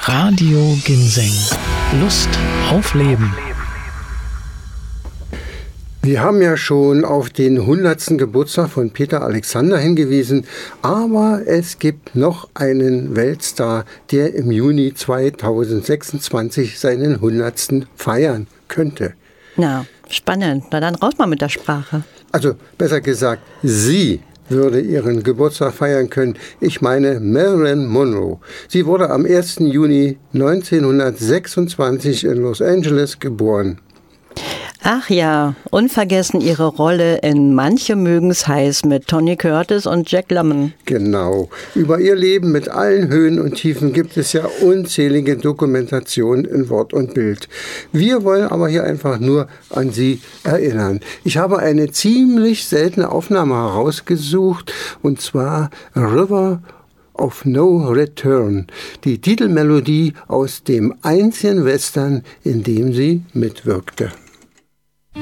Radio Ginseng. Lust auf Leben. Wir haben ja schon auf den 100. Geburtstag von Peter Alexander hingewiesen, aber es gibt noch einen Weltstar, der im Juni 2026 seinen 100. feiern könnte. Na, spannend. Na dann raus mal mit der Sprache. Also besser gesagt, sie würde ihren Geburtstag feiern können. Ich meine Marilyn Monroe. Sie wurde am 1. Juni 1926 in Los Angeles geboren. Ach ja, unvergessen ihre Rolle in Manche mögen's heiß mit Tony Curtis und Jack Lemmon. Genau. Über ihr Leben mit allen Höhen und Tiefen gibt es ja unzählige Dokumentationen in Wort und Bild. Wir wollen aber hier einfach nur an sie erinnern. Ich habe eine ziemlich seltene Aufnahme herausgesucht, und zwar River of No Return, die Titelmelodie aus dem einzigen Western, in dem sie mitwirkte.